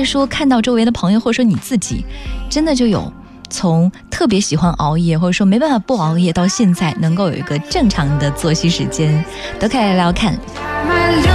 说看到周围的朋友或者说你自己真的就有从特别喜欢熬夜或者说没办法不熬夜到现在能够有一个正常的作息时间，都可以来聊聊看。